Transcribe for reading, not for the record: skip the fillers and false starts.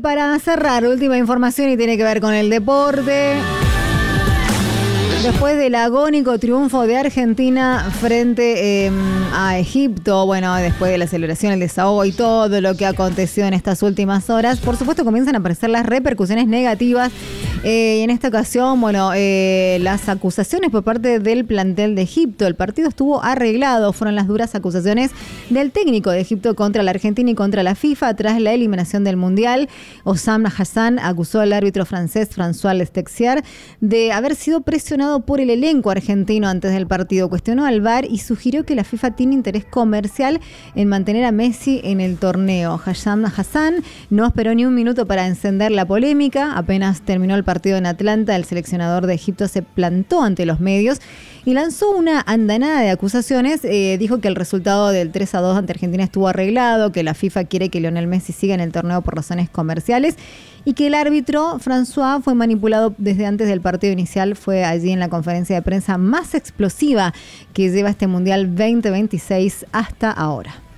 para cerrar, última información y tiene que ver con el deporte. Después del agónico triunfo de Argentina frente a Egipto, bueno, después de la celebración, el desahogo y todo lo que aconteció en estas últimas horas, por supuesto comienzan a aparecer las repercusiones negativas. En esta ocasión, bueno, las acusaciones por parte del plantel de Egipto. El partido estuvo arreglado, fueron las duras acusaciones del técnico de Egipto contra la Argentina y contra la FIFA tras la eliminación del Mundial. Osam Hassan acusó al árbitro francés François Lestexier de haber sido presionado por el elenco argentino antes del partido. Cuestionó al VAR y sugirió que la FIFA tiene interés comercial en mantener a Messi en el torneo. Hassan no esperó ni un minuto para encender la polémica. Apenas terminó el partido en Atlanta, el seleccionador de Egipto se plantó ante los medios y lanzó una andanada de acusaciones. Dijo que el resultado del 3-2 ante Argentina estuvo arreglado, que la FIFA quiere que Lionel Messi siga en el torneo por razones comerciales y que el árbitro François fue manipulado desde antes del partido inicial. Fue allí en la conferencia de prensa más explosiva que lleva este Mundial 2026 hasta ahora.